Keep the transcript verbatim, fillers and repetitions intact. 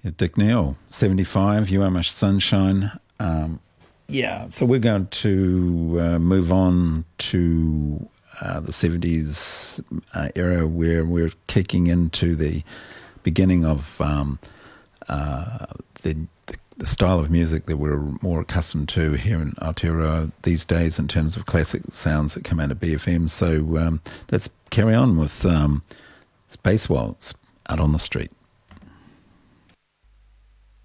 Yeah, Dick Neal, seventy-five, You Are My Sunshine. Um, yeah, so we're going to uh, move on to uh, the seventies uh, era where we're kicking into the beginning of um, uh, the, the the style of music that we're more accustomed to here in Aotearoa these days in terms of classic sounds that come out of B F M. So um, let's carry on with um, Space Waltz, Out on the Street.